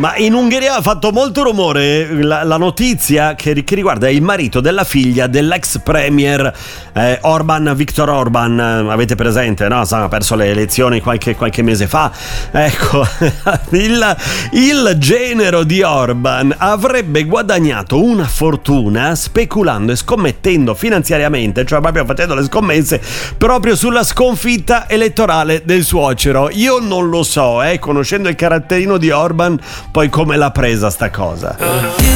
Ma in Ungheria ha fatto molto rumore la notizia che riguarda il marito della figlia dell'ex premier Viktor Orban. Avete presente, no? Ha perso le elezioni qualche mese fa. Ecco, il genero di Orban avrebbe guadagnato una fortuna speculando e scommettendo finanziariamente, cioè proprio facendo le scommesse proprio sulla sconfitta elettorale del suocero. Io non lo so, conoscendo il caratterino di Orban, poi come l'ha presa sta cosa.